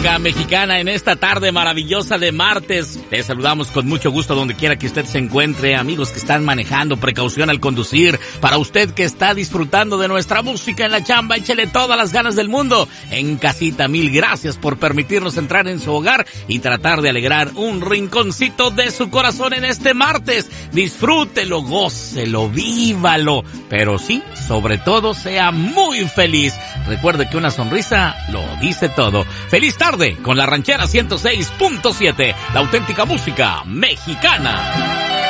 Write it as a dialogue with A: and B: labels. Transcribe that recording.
A: música mexicana en esta tarde maravillosa de martes. Les saludamos con mucho gusto donde quiera que usted se encuentre. Amigos que están manejando, precaución al conducir. Para usted que está disfrutando de nuestra música en la chamba, échele todas las ganas del mundo. En casita, mil gracias por permitirnos entrar en su hogar y tratar de alegrar un rinconcito de su corazón en este martes. Disfrútelo, gócelo, vívalo. Pero sí, sobre todo, sea muy feliz. Recuerde que una sonrisa lo dice todo. ¡Feliz tarde con la Ranchera 106.7! La auténtica música mexicana.